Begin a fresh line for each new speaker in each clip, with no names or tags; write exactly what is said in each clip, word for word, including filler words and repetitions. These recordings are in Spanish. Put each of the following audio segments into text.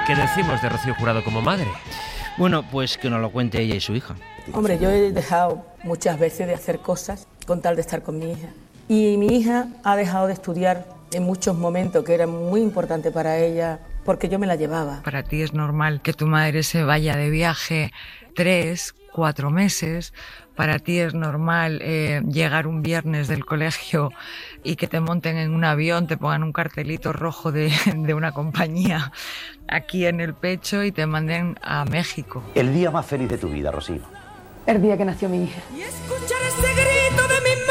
¿Qué decimos de Rocío Jurado como madre?
Bueno, pues que nos lo cuente ella y su hija.
Hombre, yo he dejado muchas veces de hacer cosas con tal de estar con mi hija. Y mi hija ha dejado de estudiar en muchos momentos que era muy importante para ella porque yo me la llevaba.
Para ti es normal que tu madre se vaya de viaje tres, cuatro meses. Para ti es normal eh, llegar un viernes del colegio y que te monten en un avión, te pongan un cartelito rojo de, de una compañía aquí en el pecho y te manden a México.
El día más feliz de tu vida, Rocío.
El día que nació mi hija.
Y escuchar ese grito de mi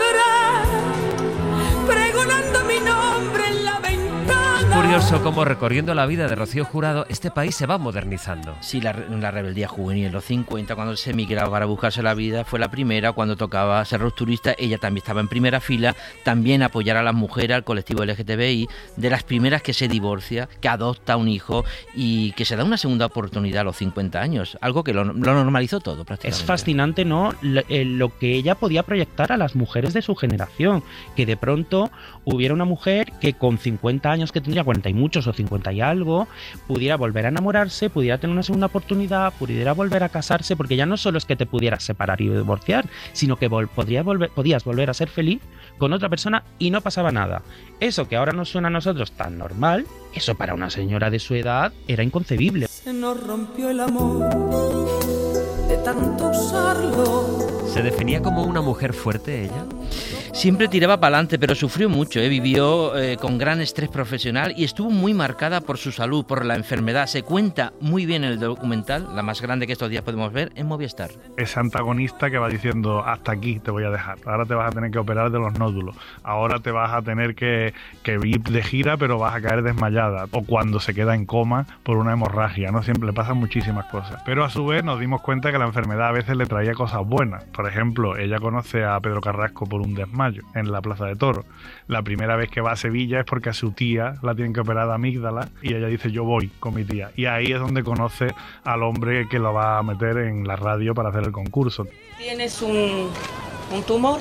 madre, pregonando mi nombre en la ventana.
Curioso cómo recorriendo la vida de Rocío Jurado, este país se va modernizando.
Sí, la, la rebeldía juvenil en los cincuenta, cuando se emigraba para buscarse la vida, fue la primera. Cuando tocaba ser rupturista, ella también estaba en primera fila, también apoyar a las mujeres, al colectivo L G T B I, de las primeras que se divorcia, que adopta un hijo y que se da una segunda oportunidad a los cincuenta años, algo que lo, lo normalizó todo prácticamente.
Es fascinante, ¿no?, lo, eh, lo que ella podía proyectar a las mujeres de su generación, que de pronto hubiera una mujer que con cincuenta años, que tendría cuarenta y muchos o cincuenta y algo, pudiera volver a enamorarse, pudiera tener una segunda oportunidad, pudiera volver a casarse, porque ya no solo es que te pudieras separar y divorciar, sino que vol- podría volver, podías volver a ser feliz con otra persona y no pasaba nada. Eso que ahora nos suena a nosotros tan normal, eso para una señora de su edad era inconcebible.
Se nos rompió el amor de tanto usarlo.
¿Se definía como una mujer fuerte ella?
Siempre tiraba para adelante, pero sufrió mucho, ¿eh? Vivió eh, con gran estrés profesional y estuvo muy marcada por su salud, por la enfermedad. Se cuenta muy bien en el documental, la más grande que estos días podemos ver, en Movistar.
Ese antagonista que va diciendo, hasta aquí te voy a dejar, ahora te vas a tener que operar de los nódulos, ahora te vas a tener que, que ir de gira pero vas a caer desmayada, o cuando se queda en coma por una hemorragia, ¿no? Siempre le pasan muchísimas cosas. Pero a su vez nos dimos cuenta que la enfermedad a veces le traía cosas buenas. Por ejemplo, ella conoce a Pedro Carrasco por un desmayo en la Plaza de Toros. La primera vez que va a Sevilla es porque a su tía la tienen que operar de amígdala y ella dice, yo voy con mi tía. Y ahí es donde conoce al hombre que lo va a meter en la radio para hacer el concurso.
Tienes un, un tumor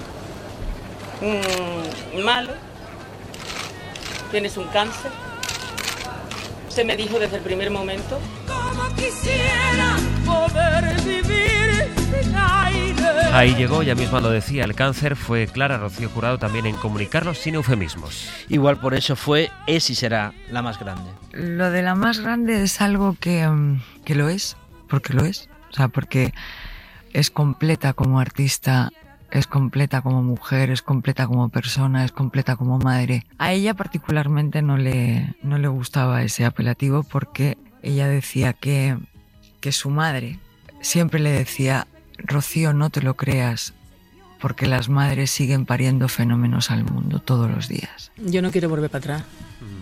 un, malo, tienes un cáncer. Se me dijo desde el primer momento.
Como quisiera poder vivir sin aire.
Ahí llegó, ella misma lo decía, el cáncer. Fue clara Rocío Jurado también en comunicarlo sin eufemismos.
Igual por eso fue, es y será la más grande.
Lo de la más grande es algo que, que lo es, porque lo es. O sea, porque es completa como artista, es completa como mujer, es completa como persona, es completa como madre. A ella particularmente no le, no le gustaba ese apelativo porque ella decía que, que su madre siempre le decía, Rocío, no te lo creas, porque las madres siguen pariendo fenómenos al mundo todos los días.
Yo no quiero volver para atrás.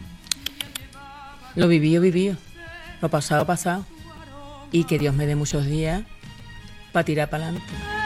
Lo vivido, vivido. Lo pasado, pasado. Y que Dios me dé muchos días para tirar para adelante.